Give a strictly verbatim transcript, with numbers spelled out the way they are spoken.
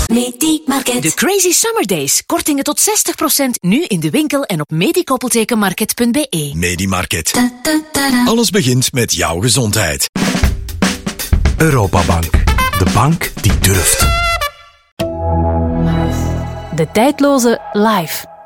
Medimarket. De Crazy Summer Days. Kortingen tot zestig procent nu in de winkel en op medikoppeltekenmarket punt b e. Medimarket. Alles begint met jouw gezondheid. Europabank. De bank die durft. De tijdloze Live.